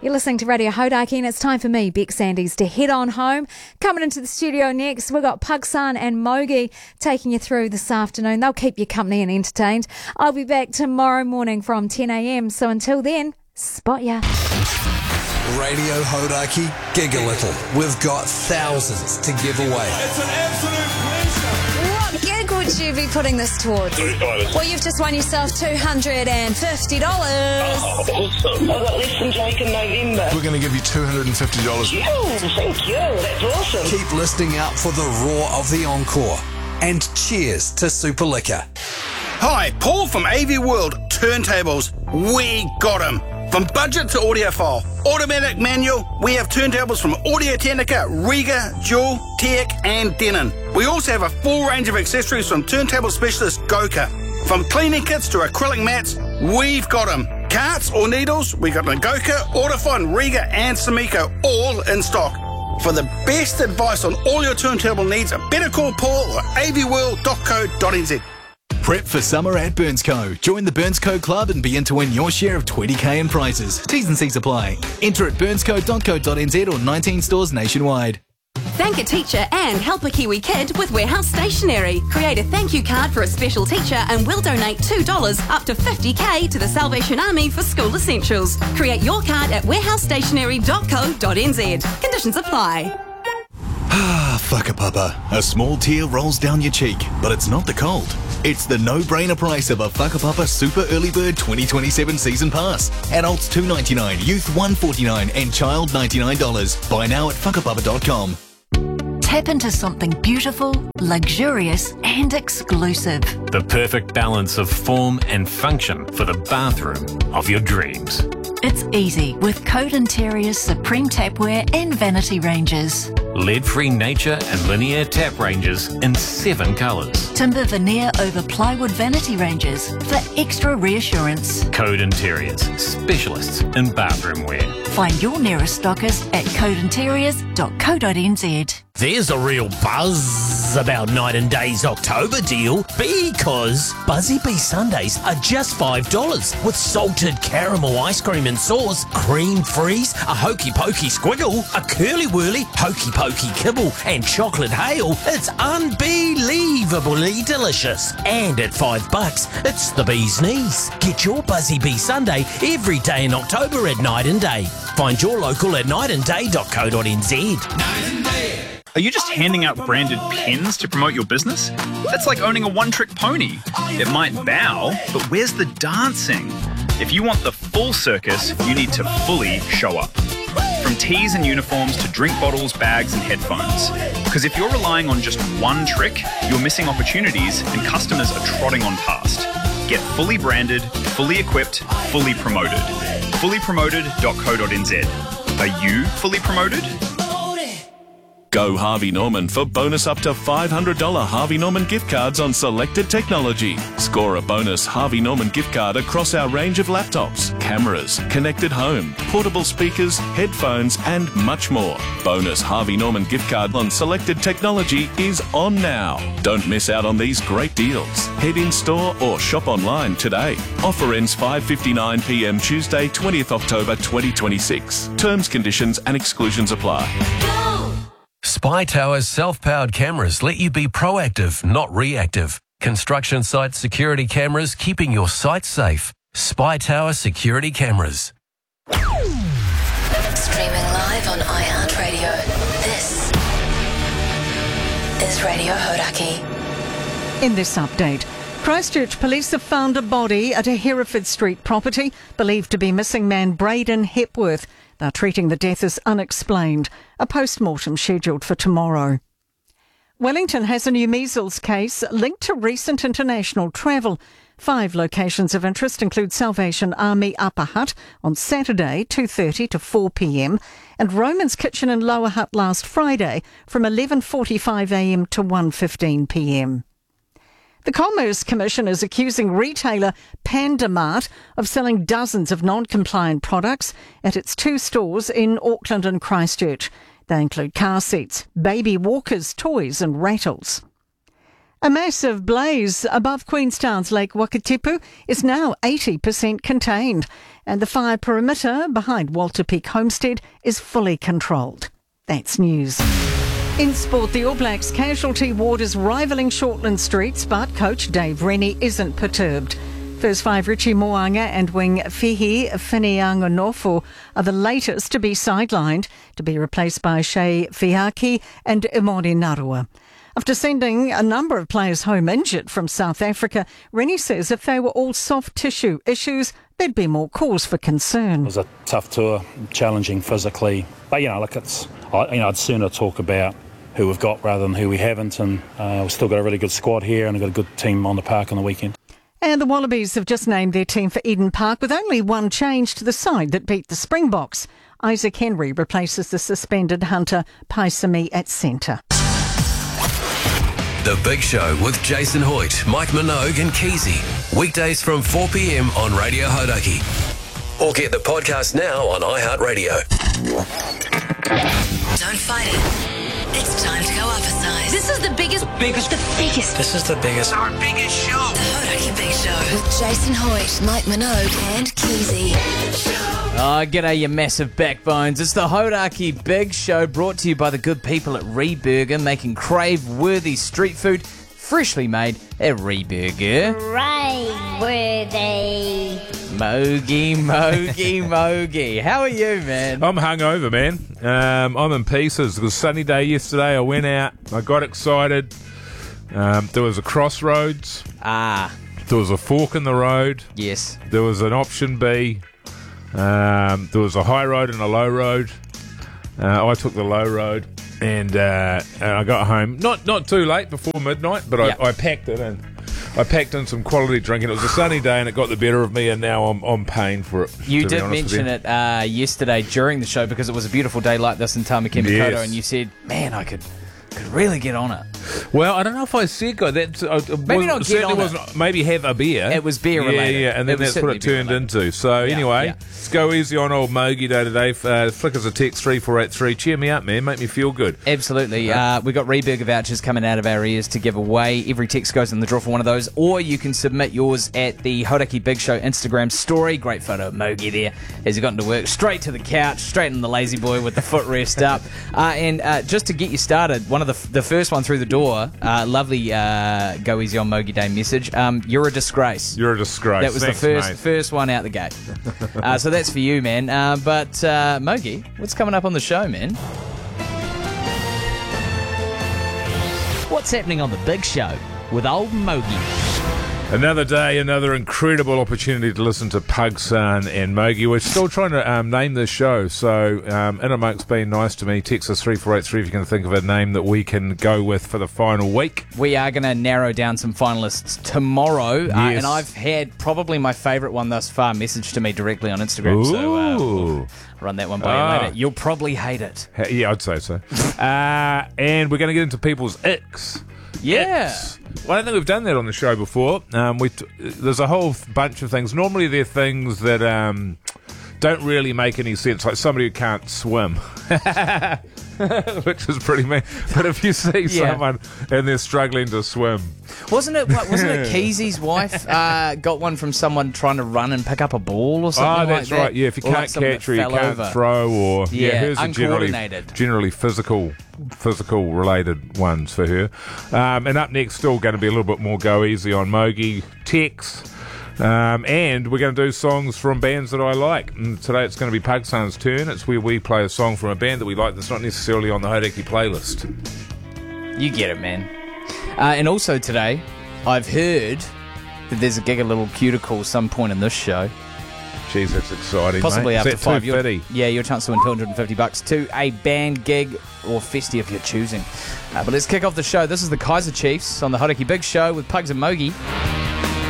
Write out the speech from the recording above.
You're listening to Radio Hodaki, and it's time for me, Beck Sandys, to head on home. Coming into the studio next, we've got Pugsan and Mogi taking you through this afternoon. They'll keep you company and entertained. I'll be back tomorrow morning from 10 a.m, so until then, spot ya. Radio Hodaki, gig a little. We've got thousands to give away. It's an absolute pleasure. What gig would you be putting this towards? $35. Well, you've just won yourself $250. Oh, awesome. I got less than Jake in November. We're going to give you $250. Oh, thank you. That's awesome. Keep listening out for the roar of the encore. And cheers to Super Liquor. Hi, Paul from AV World Turntables. We got them. From budget to audiophile, automatic, manual, we have turntables from Audio-Technica, Riga, Jewel, Tech and Denon. We also have a full range of accessories from turntable specialist Goka. From cleaning kits to acrylic mats, we've got them. Carts or needles, we got Goka, Autofine, Riga and Sumiko, all in stock. For the best advice on all your turntable needs, better call Paul or avworld.co.nz. Prep for summer at BurnsCo. Join the BurnsCo Club and begin to win your share of $20,000 in prizes. T's and C's apply. Enter at burnsco.co.nz or 19 stores nationwide. Thank a teacher and help a Kiwi kid with Warehouse Stationery. Create a thank you card for a special teacher and we'll donate $2 up to $50,000 to the Salvation Army for school essentials. Create your card at warehousestationery.co.nz. Conditions apply. Whakapapa. A small tear rolls down your cheek, but it's not the cold. It's the no-brainer price of a Whakapapa Super Early Bird 2027 Season Pass. Adults $2.99, youth $1.49 and child $99. Buy now at whakapapa.com. Tap into something beautiful, luxurious and exclusive. The perfect balance of form and function for the bathroom of your dreams. It's easy with Code Interior's Supreme Tapware and Vanity ranges. Lead-free nature and linear tap ranges in 7 colours. Timber veneer over plywood vanity ranges for extra reassurance. Code Interiors, specialists in bathroom wear. Find your nearest stockist at codeinteriors.co.nz. There's a real buzz about Night and Day's October deal because Buzzy Bee Sundays are just $5 with salted caramel ice cream and sauce, cream freeze, a hokey pokey squiggle, a curly whirly hokey pokey kibble and chocolate hail. It's unbelievably delicious. And at $5, it's the bee's knees. Get your Buzzy Bee Sunday every day in October at Night and Day. Find your local at nightandday.co.nz. Night and day. Are you just handing out branded pens to promote your business? That's like owning a one-trick pony. It might bow, but where's the dancing? If you want the full circus, you need to fully show up. From tees and uniforms to drink bottles, bags and headphones. Because if you're relying on just one trick, you're missing opportunities and customers are trotting on past. Get fully branded, fully equipped, fully promoted. Fullypromoted.co.nz. Are you fully promoted? Go Harvey Norman for bonus up to $500 Harvey Norman gift cards on selected technology. Score a bonus Harvey Norman gift card across our range of laptops, cameras, connected home, portable speakers, headphones and much more. Bonus Harvey Norman gift card on selected technology is on now. Don't miss out on these great deals. Head in store or shop online today. Offer ends 5:59 p.m. Tuesday, 20th October 2026. Terms, conditions and exclusions apply. Spy Tower's self-powered cameras let you be proactive, not reactive. Construction site security cameras keeping your site safe. Spy Tower security cameras. Streaming live on iHeartRadio. This is Radio Hodaki. In this update, Christchurch police have found a body at a Hereford Street property believed to be missing man Braden Hepworth. They're treating the death as unexplained. A post-mortem scheduled for tomorrow. Wellington has a new measles case linked to recent international travel. 5 locations of interest include Salvation Army Upper Hutt on Saturday 2:30 to 4 p.m. and Roman's Kitchen in Lower Hutt last Friday from 11:45 a.m. to 1:15 p.m. The Commerce Commission is accusing retailer Pandamart of selling dozens of non-compliant products at its 2 stores in Auckland and Christchurch. They include car seats, baby walkers, toys and rattles. A massive blaze above Queenstown's Lake Wakatipu is now 80% contained, and the fire perimeter behind Walter Peak Homestead is fully controlled. That's news. In sport, the All Blacks casualty ward is rivalling Shortland streets, but coach Dave Rennie isn't perturbed. First five Richie Moanga and wing Fihi Whinianganofo are the latest to be sidelined, to be replaced by Shea Fiaki and Imori Narua. After sending a number of players home injured from South Africa, Rennie says if they were all soft tissue issues, there'd be more cause for concern. It was a tough tour, challenging physically. But, I'd sooner talk about who we've got rather than who we haven't. And we've still got a really good squad here and we've got a good team on the park on the weekend. And the Wallabies have just named their team for Eden Park with only one change to the side that beat the Springboks. Isaac Henry replaces the suspended Hunter Paisami at centre. The Big Show with Jason Hoyt, Mike Minogue and Keezy. Weekdays from 4 p.m. on Radio Hodaki. Or get the podcast now on iHeartRadio. Don't fight it. It's time to go up a size. This is the biggest. This is the biggest. Our biggest show. The Hodaki Big Show with Jason Hoyt, Mike Minogue and Keezy. Oh, g'day, you massive backbones. It's the Hodaki Big Show, brought to you by the good people at Reburger, making crave-worthy street food freshly made at Reburger. Crave-worthy. Mogi. How are you, man? I'm hungover, man. I'm in pieces. It was a sunny day yesterday. I went out. I got excited. There was a crossroads. There was a fork in the road. Yes. There was an option B. There was a high road and a low road. I took the low road, and I got home not too late before midnight, but I packed it in. I packed in some quality drink, and it was a sunny day, and it got the better of me, and now I'm paying for it. You did mention it yesterday during the show because it was a beautiful day like this in Tamaki Makaurau, and you said, "Man, I could really get on it." Well, I don't know if I said that. Maybe not get on it. Maybe have a beer. It was beer related. Yeah, and then that's what it turned into. So anyway, let's go easy on old Mogi day today. Flick us a text 3483. Cheer me up, man. Make me feel good. Absolutely. We've got Reburger vouchers coming out of our ears to give away. Every text goes in the draw for one of those, or you can submit yours at the Hodaki Big Show Instagram story. Great photo of Mogi there as he got into work. Straight to the couch, straight in the lazy boy with the footrest up. And just to get you started, one of the first one through the door, lovely go easy on Mogi Day message. You're a disgrace. You're a disgrace. That was Thanks, the first one out the gate. So that's for you, man. But Mogi, what's coming up on the show, man? What's happening on the Big Show with old Mogi? Another day, another incredible opportunity to listen to Pugsan and Mogi. We're still trying to name this show, so in amongst being nice to me, text us 3483 if you can think of a name that we can go with for the final week. We are going to narrow down some finalists tomorrow, Yes. And I've had probably my favourite one thus far messaged to me directly on Instagram, so we'll run that one by you later. You'll probably hate it. Yeah, I'd say so. And we're going to get into people's icks. Yeah. Icks. Well, I don't think we've done that on the show before. There's a whole bunch of things. Normally they're things that don't really make any sense, like somebody who can't swim, which is pretty mean. But if you see someone and they're struggling to swim. Wasn't it Keezy's wife got one from someone trying to run and pick up a ball or something like that? Oh, that's right. Yeah, if you can't catch or you can't throw or... hers are generally physical related ones for her. And up next, still going to be a little bit more go easy on Mogi Tex. And we're going to do songs from bands that I like. And today it's going to be Pugsan's turn. It's where we play a song from a band that we like that's not necessarily on the Hodaki playlist. You get it, man. And also today, I've heard that there's a gig at Little Cuticle some point in this show. Jeez, that's exciting, Possibly mate. after Is that 5. Your chance to win $250 to a band gig or festy of your choosing. But let's kick off the show. This is the Kaiser Chiefs on the Hodaki Big Show with Pugs and Mogi.